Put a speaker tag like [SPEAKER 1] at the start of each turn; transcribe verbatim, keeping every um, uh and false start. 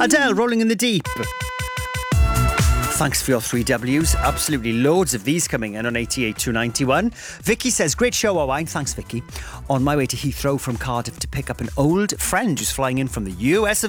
[SPEAKER 1] Adele, Rolling in the Deep. Thanks for your three W's. Absolutely loads of these coming in on eighty-eight two ninety-one. Vicky says, great show, Owain. Thanks, Vicky. On my way to Heathrow from Cardiff to pick up an old friend who's flying in from the U S of